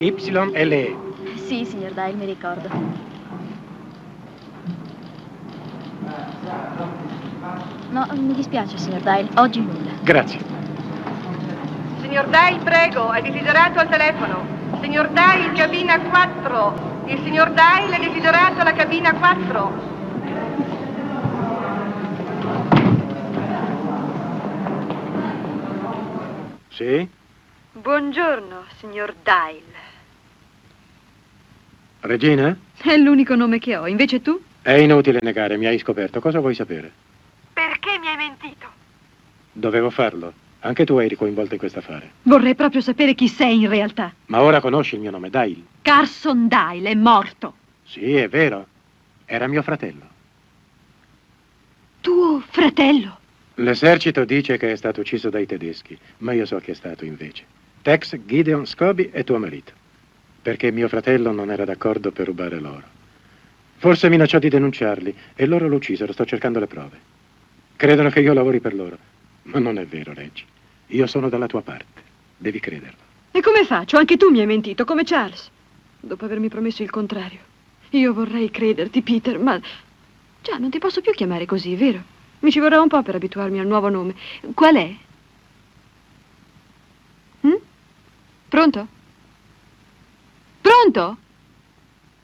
YLE. Sì, signor Dial, mi ricordo. No, mi dispiace, signor Dial, oggi nulla. Grazie. Signor Dial, prego, è desiderato al telefono. Signor Dial, cabina 4. Il signor Dial è desiderato alla cabina 4. Sì? Buongiorno, signor Dial. Regina? È l'unico nome che ho, invece tu? È inutile negare, mi hai scoperto. Cosa vuoi sapere? Perché mi hai mentito? Dovevo farlo. Anche tu eri coinvolta in questo affare. Vorrei proprio sapere chi sei in realtà. Ma ora conosci il mio nome, Dial. Carson Dial è morto. Sì, è vero. Era mio fratello. Tuo fratello? L'esercito dice che è stato ucciso dai tedeschi, ma io so chi è stato invece. Tex Gideon Scobie è tuo marito. Perché mio fratello non era d'accordo per rubare l'oro. Forse minacciò di denunciarli e loro lo uccisero, sto cercando le prove. Credono che io lavori per loro, ma non è vero, Reggie. Io sono dalla tua parte, devi crederlo. E come faccio? Anche tu mi hai mentito, come Charles. Dopo avermi promesso il contrario. Io vorrei crederti, Peter, ma... Già, non ti posso più chiamare così, vero? Mi ci vorrà un po' per abituarmi al nuovo nome. Qual è? Pronto? Pronto?